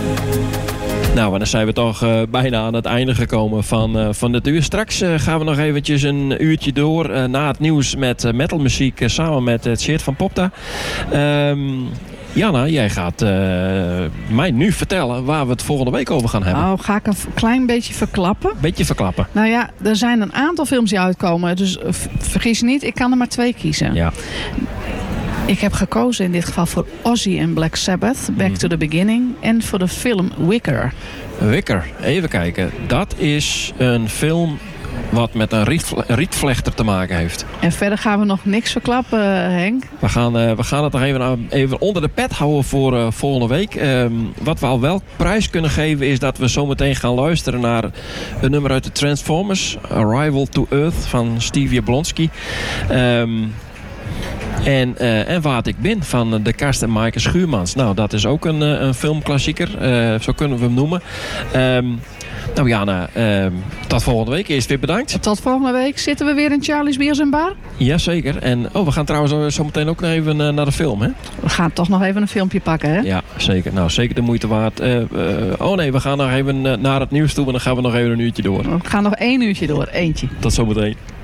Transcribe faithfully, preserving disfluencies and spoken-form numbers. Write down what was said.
Nou, en dan zijn we toch uh, bijna aan het einde gekomen van, uh, van dit uur. Straks uh, gaan we nog eventjes een uurtje door uh, na het nieuws met uh, metalmuziek uh, samen met het Tjeerd van Popta. Um, Jana, jij gaat uh, mij nu vertellen waar we het volgende week over gaan hebben. Nou, ga ik een klein beetje verklappen? Beetje verklappen. Nou ja, er zijn een aantal films die uitkomen. Dus uh, vergis je niet, ik kan er maar twee kiezen. Ja. Ik heb gekozen in dit geval voor Ozzy en Black Sabbath, Back mm. to the Beginning. En voor de film Wicker. Wicker, even kijken. Dat is een film wat met een rietvle- rietvlechter te maken heeft. En verder gaan we nog niks verklappen, Henk. We gaan, uh, we gaan het nog even, even onder de pet houden voor uh, volgende week. Um, wat we al wel prijs kunnen geven is dat we zometeen gaan luisteren naar een nummer uit de Transformers. Arrival to Earth van Steve Jablonski. Um, En, uh, en Waar ik ben van De Kast en Maaike Schuurmans. Nou, dat is ook een, een filmklassieker. Uh, zo kunnen we hem noemen. Um, nou Jana, uh, tot volgende week. Eerst weer bedankt. Tot volgende week. Zitten we weer in Charlie's Beers en Bar? Jazeker. En oh, we gaan trouwens zo meteen ook nog even uh, naar de film, hè? We gaan toch nog even een filmpje pakken, hè? Ja, zeker. Nou, zeker de moeite waard. Uh, uh, oh nee, we gaan nog even uh, naar het nieuws toe. En dan gaan we nog even een uurtje door. We gaan nog één uurtje door. Eentje. Tot zometeen.